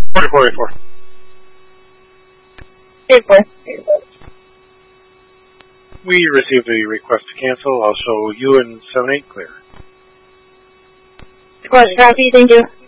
4484. 84. We received a request to cancel. I'll show you and 78 clear. Squad copy, thank you.